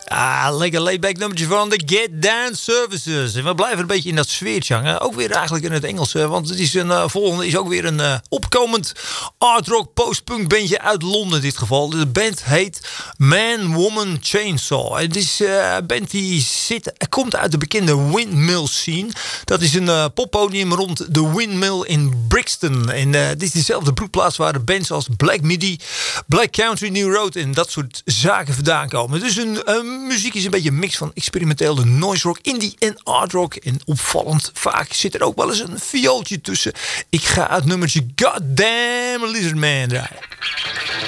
Lekker laidback nummertje van de Get Down Services. En we blijven een beetje in dat sfeertje hangen. Ook weer eigenlijk in het Engels. Want het is volgende is ook weer een opkomend art-rock post-punk bandje uit Londen in dit geval. De band heet Man Woman Chainsaw. Het is een band die komt uit de bekende Windmill scene. Dat is een poppodium rond de Windmill in Brixton. En dit is dezelfde broedplaats waar de bands als Black Midi, Black Country, New Road en dat soort zaken vandaan komen. Dus muziek is een beetje een mix van experimentele noise rock, indie en art rock. En opvallend vaak zit er ook wel eens een viooltje tussen. Ik ga het nummertje Goddamn Lizard Man draaien.